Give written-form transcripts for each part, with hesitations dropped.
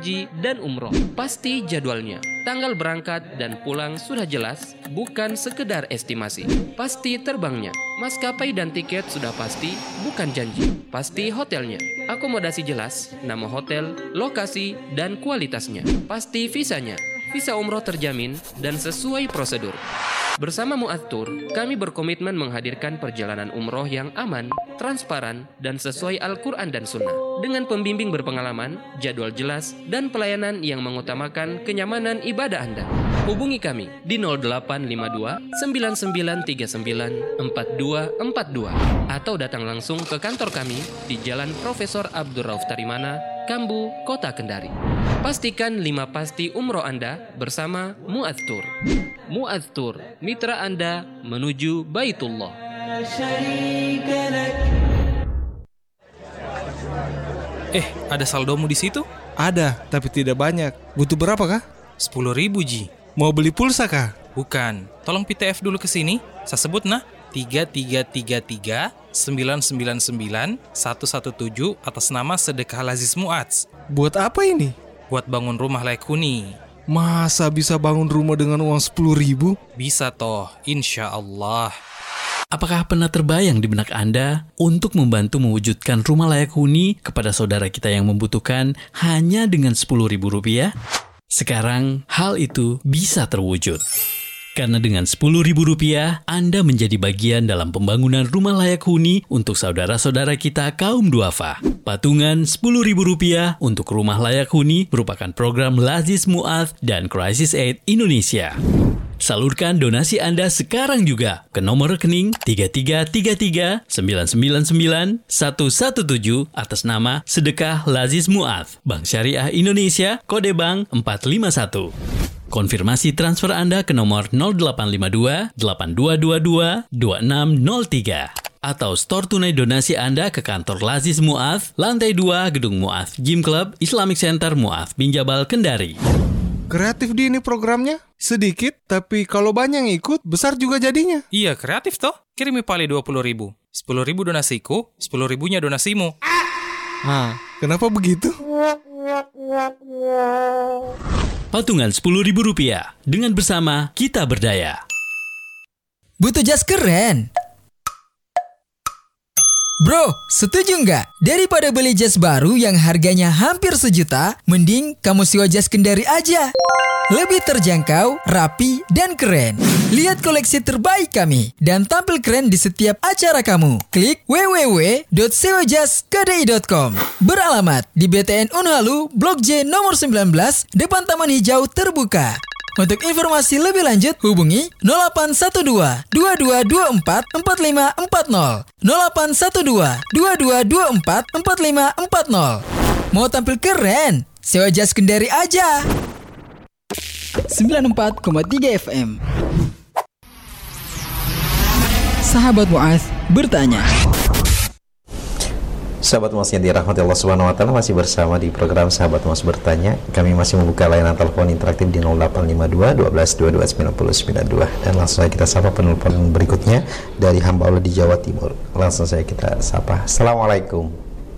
haji dan umroh. Pasti jadwalnya, tanggal berangkat dan pulang sudah jelas, bukan sekedar estimasi. Pasti terbangnya, maskapai dan tiket sudah pasti, bukan janji. Pasti hotelnya, akomodasi jelas, nama hotel, lokasi, dan kualitasnya. Pasti visanya, visa umroh terjamin dan sesuai prosedur. Bersama Mu'adz Tour, kami berkomitmen menghadirkan perjalanan umroh yang aman, transparan, dan sesuai Al-Quran dan Sunnah. Dengan pembimbing berpengalaman, jadwal jelas, dan pelayanan yang mengutamakan kenyamanan ibadah Anda. Hubungi kami di 0852 9939 4242 atau datang langsung ke kantor kami di Jalan Profesor Abdul Rauf Tarimana, Kambu, Kota Kendari. Pastikan 5 pasti umroh Anda bersama Mu'adz Tour. Mu'adz Tour, mitra Anda menuju Baitullah. Ada saldomu di situ? Ada, tapi tidak banyak. Butuh berapa kah? 10.000 Ji. Mau beli pulsa kah? Bukan. Tolong PTF dulu ke sini. Saya sebut nah. 3333 999 117 atas nama Sedekah Laziz Mu'adz. Buat apa ini? Buat bangun rumah layak huni. Masa bisa bangun rumah dengan uang 10.000? Bisa toh, insya Allah. Apakah pernah terbayang di benak Anda untuk membantu mewujudkan rumah layak huni kepada saudara kita yang membutuhkan hanya dengan Rp10.000? Sekarang, hal itu bisa terwujud. Karena dengan Rp10.000, Anda menjadi bagian dalam pembangunan rumah layak huni untuk saudara-saudara kita kaum duafa. Patungan Rp10.000 untuk rumah layak huni merupakan program Laziz Mu'adz dan Crisis Aid Indonesia. Salurkan donasi Anda sekarang juga ke nomor rekening 3333 999 117 atas nama Sedekah Laziz Mu'adz, Bank Syariah Indonesia, kode bank 451. Konfirmasi transfer Anda ke nomor 0852 8222 2603 atau store tunai donasi Anda ke kantor Laziz Mu'adz, lantai 2 Gedung Mu'adz Gym Club Islamic Center Mu'adz bin Jabal, Kendari. Kreatif di ini programnya. Sedikit, tapi kalau banyak yang ikut, besar juga jadinya. Iya, kreatif toh. Kirimi pali 20.000. 10.000 donasiku, 10.000-nya donasimu. Kenapa begitu? Patungan Rp10.000 dengan bersama kita berdaya. Butuh jas keren? Bro, setuju nggak? Daripada beli jas baru yang harganya hampir 1 juta, mending kamu sewa jas Kendari aja. Lebih terjangkau, rapi, dan keren. Lihat koleksi terbaik kami dan tampil keren di setiap acara kamu. Klik www.sewajaskedai.com. Beralamat di BTN Unhalu, Blok J nomor 19, depan Taman Hijau Terbuka. Untuk informasi lebih lanjut, hubungi 0812 2224 4540. 0812 2224 4540. Mau tampil keren? Sewa jas Kendari aja. 94,3 FM. Sahabat Mu'adz bertanya. Sahabat Mu'adz yang dirahmati Allah Subhanahu wa taala, masih bersama di program Sahabat Mu'adz bertanya. Kami masih membuka layanan telepon interaktif di 0852 12 22 9092 dan langsung saja kita sapa penelpon berikutnya dari hamba Allah di Jawa Timur. Langsung saja kita sapa. Assalamualaikum.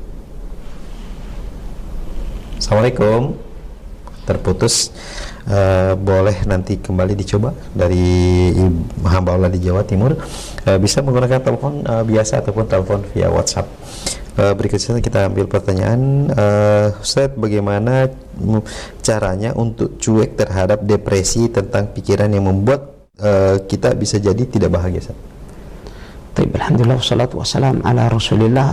Assalamualaikum. Terputus. Boleh nanti kembali dicoba dari hamba Allah di Jawa Timur. Bisa menggunakan telepon biasa ataupun telepon via WhatsApp. Berikutnya kita ambil pertanyaan, Ustaz, bagaimana caranya untuk cuek terhadap depresi tentang pikiran yang membuat kita bisa jadi tidak bahagia, Ustaz? Alhamdulillah, wassalatu wassalam ala Rasulillah.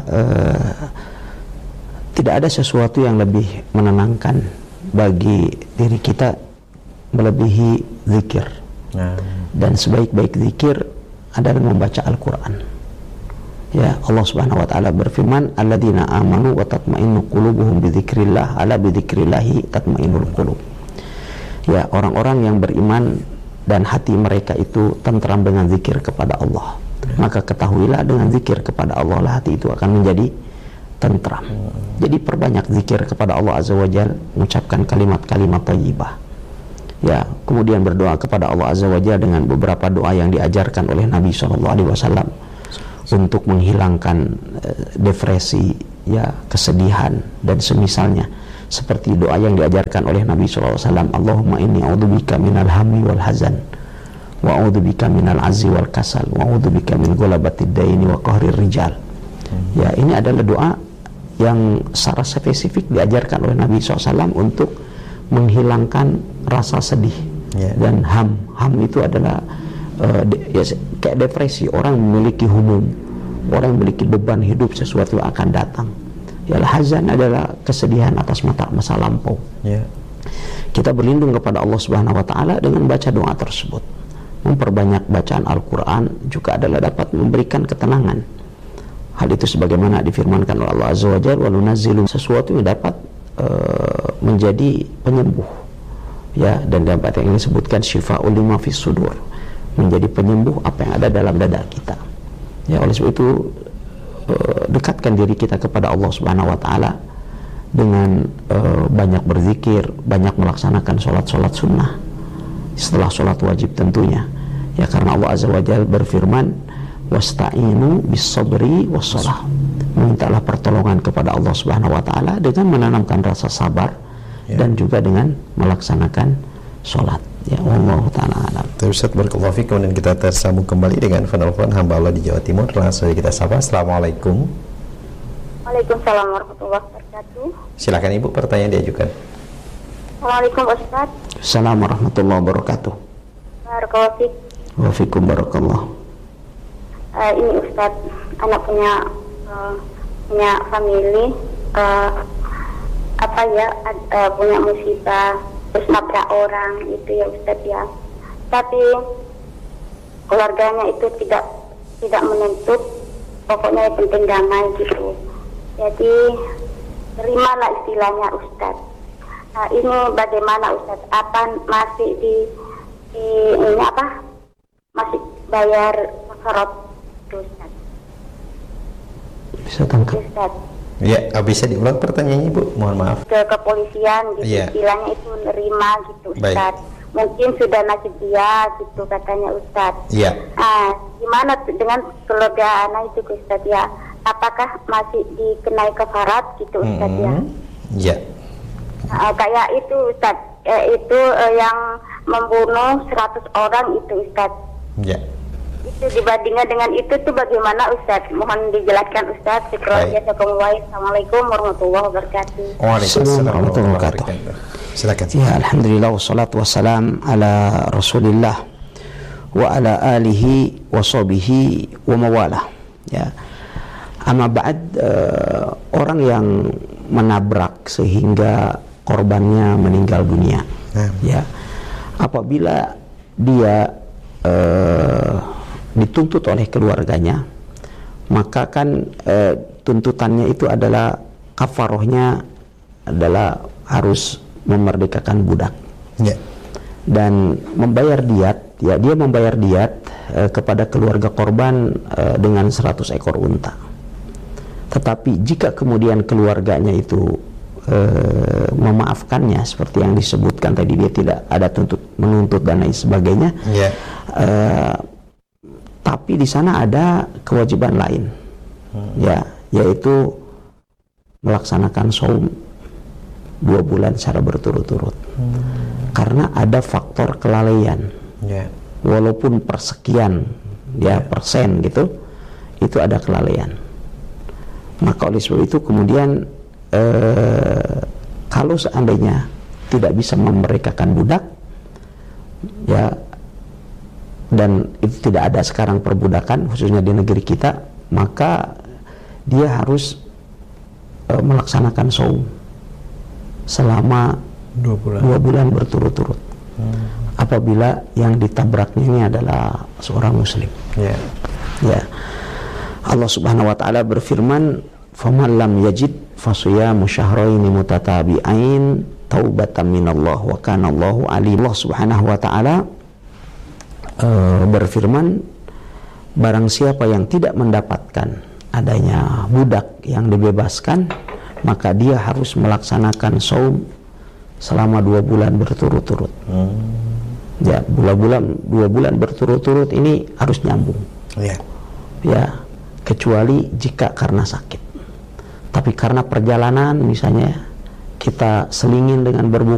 Tidak ada sesuatu yang lebih menenangkan bagi diri kita melebihi zikir. Dan sebaik-baik zikir adalah membaca Al-Quran. Ya, Allah Subhanahu wa taala berfirman, alladzina amanu wa tatma'innu qulubuhum bi dzikrillah, ala bi dzikrillahi tatma'innul qulub. Ya, orang-orang yang beriman dan hati mereka itu tentram dengan zikir kepada Allah. Maka ketahuilah dengan zikir kepada Allah lah hati itu akan menjadi tentram. Jadi perbanyak zikir kepada Allah Azza wa Jalla, mengucapkan kalimat-kalimat thayyibah. Ya, kemudian berdoa kepada Allah Azza wa Jalla dengan beberapa doa yang diajarkan oleh Nabi SAW untuk menghilangkan depresi, ya, kesedihan dan semisalnya. seperti doa yang diajarkan oleh Nabi SAW, Allahumma inni a'udzubika minal hammi wal hazan wa a'udzubika minal azzi wal kasal wa a'udzubika min ghalabatid daini wa qahrir rijal. Ya, ini adalah doa yang secara spesifik diajarkan oleh Nabi SAW untuk menghilangkan rasa sedih dan ham. Ham itu adalah kayak depresi, orang memiliki humum, orang memiliki beban hidup, sesuatu yang akan datang. Ya, hazan adalah kesedihan atas masa lampau. Kita berlindung kepada Allah Subhanahu wa taala dengan baca doa tersebut. Memperbanyak bacaan Al-Qur'an juga adalah dapat memberikan ketenangan. Hal itu sebagaimana difirmankan oleh Allah Azza wa Jalla, wa nunazzilu, sesuatu yang dapat menjadi penyembuh. Ya, dan dapat yang disebutkan syifa'ul lima fis sudur, menjadi penyembuh apa yang ada dalam dada kita. Ya, oleh sebab itu dekatkan diri kita kepada Allah Subhanahu wa taala dengan banyak berzikir, banyak melaksanakan sholat sunnah setelah sholat wajib tentunya. Ya, karena Allah Azza wa Jalla berfirman, wasta'inu bis-sabri was-shalah. Mintalah pertolongan kepada Allah Subhanahu wa taala dengan menanamkan rasa sabar dan juga dengan melaksanakan sholat. Ya, wallahu taala alam. Ustaz, barakallahu fikum. Dan kita tersambung kembali dengan penelpon hamba Allah di Jawa Timur. Langsung kita sapa. Assalamualaikum. Waalaikumsalam warahmatullahi wabarakatuh. Silakan Ibu, pertanyaan diajukan. Assalamualaikum Ustaz. Assalamualaikum warahmatullahi wabarakatuh. Barakallahu fiik. Wa fikum barakallah. Ini Ustaz, anak punya family, punya musibah, terus nabrak orang itu ya Ustaz ya. Tapi keluarganya itu tidak menuntut, pokoknya yang penting damai gitu. Jadi terimalah istilahnya Ustaz. Nah, ini bagaimana Ustaz? Apa masih masih bayar kafarat Ustaz? Bisa tangkap. Ustaz. Ya, bisa diulang pertanyaannya Ibu? Mohon maaf. Ke kepolisian gitu, istilahnya itu nerima gitu Ustaz. Baik. Mungkin sudah nasib dia gitu katanya Ustaz. Iya. Gimana dengan keluarga anak itu Ustaz ya? Apakah masih dikenai kafarat gitu Ustaz ya? Iya. Kayak itu Ustaz, yang membunuh 100 orang itu Ustaz. Iya. Itu dibandingkan dengan itu tuh bagaimana Ustaz? Mohon dijelaskan Ustaz. Assalamualaikum warahmatullahi wabarakatuh. Waalaikumsalam warahmatullahi wabarakatuh. Silakan. Ya, alhamdulillah wassalatu wassalam ala Rasulillah wa ala alihi wa sahbihi wa mawalah. Ya. Amma ba'd, orang yang menabrak sehingga korbannya meninggal dunia. Ya. Apabila dia dituntut oleh keluarganya, maka kan tuntutannya itu adalah kafarohnya adalah harus memerdekakan budak dan membayar diat. Ya, dia membayar diat kepada keluarga korban dengan 100 ekor unta. Tetapi jika kemudian keluarganya itu memaafkannya seperti yang disebutkan tadi, dia tidak ada menuntut dan lain sebagainya, tapi di sana ada kewajiban lain, ya, yaitu melaksanakan saum 2 bulan secara berturut-turut, karena ada faktor kelalaian, walaupun persekian persen gitu, itu ada kelalaian. Maka oleh sebab itu kemudian kalau seandainya tidak bisa memerdekakan budak, ya, dan itu tidak ada sekarang perbudakan khususnya di negeri kita, maka dia harus melaksanakan saum selama 2 bulan berturut-turut. Apabila yang ditabraknya ini adalah seorang muslim. Ya. Allah Subhanahu wa taala berfirman, "Faman lam yajid fasiyamu syahraini mutatabi'ain taubatan minallah wa kana Allahu alim." Allah Subhanahu wa taala berfirman, barang siapa yang tidak mendapatkan adanya budak yang dibebaskan, maka dia harus melaksanakan saum selama 2 bulan berturut-turut. Ya, 2 bulan berturut-turut ini harus nyambung. Ya, kecuali jika karena sakit. Tapi karena perjalanan misalnya, kita selingin dengan berbuka